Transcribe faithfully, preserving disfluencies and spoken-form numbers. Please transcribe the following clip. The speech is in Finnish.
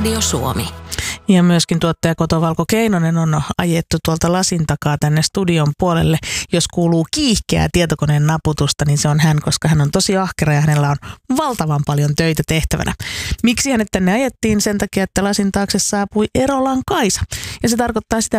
Radio Suomi. Ja myöskin tuottaja Koto Valko Keinonen on ajettu tuolta lasin takaa tänne studion puolelle. Jos kuuluu kiihkeää tietokoneen naputusta, niin se on hän, koska hän on tosi ahkera ja hänellä on valtavan paljon töitä tehtävänä. Miksi hänet tänne ajettiin? Sen takia, että lasin taakse saapui Erolan Kaisa. Ja se tarkoittaa sitä,